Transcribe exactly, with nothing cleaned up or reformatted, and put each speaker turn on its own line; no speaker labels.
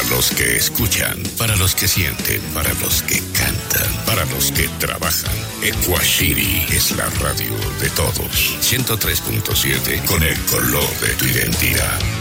los que escuchan, para los que sienten, para los que cantan, para los que trabajan. Ecuashiri es la radio de todos. ciento tres punto siete con el color de tu identidad.